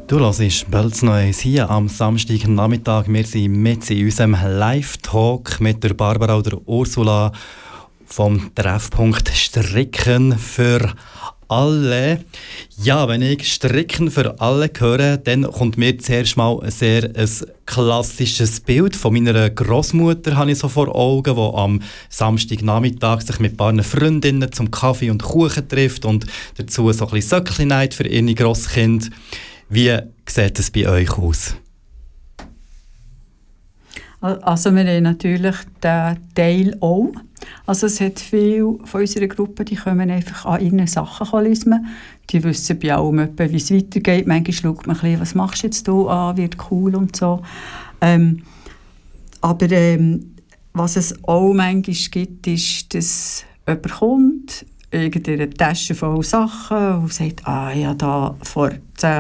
Du hörst «Bölz Neues» hier am Samstagnachmittag. Wir sind mit in unserem Live-Talk mit der Barbara und der Ursula vom Treffpunkt Stricken für alle. Ja, wenn ich Stricken für alle höre, dann kommt mir zuerst mal ein klassisches Bild von meiner Großmutter habe ich so vor Augen, die am Samstagnachmittag sich mit ein paar Freundinnen zum Kaffee und Kuchen trifft und dazu so ein bisschen Söckchen näht für ihre Grosskinder. Wie sieht es bei euch aus? Also wir haben natürlich den Teil auch. Also es hat viele von unserer Gruppe, die kommen einfach an ihren Sachen lesen. Die wissen bei allem etwa, wie es weitergeht. Manchmal schaut man ein bisschen, was machst du jetzt hier an, wird cool und so. Was es auch manchmal gibt, ist, dass jemand kommt, irgendeine Tasche voll Sachen und sagt, ja, da vor 10